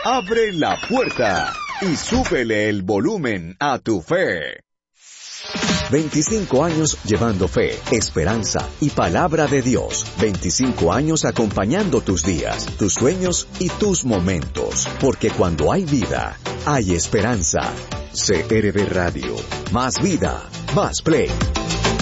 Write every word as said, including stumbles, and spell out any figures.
Abre la puerta y súbele el volumen a tu fe. veinticinco años llevando fe, esperanza y palabra de Dios. veinticinco años acompañando tus días, tus sueños y tus momentos. Porque cuando hay vida, hay esperanza. C R V Radio. Más vida, más play.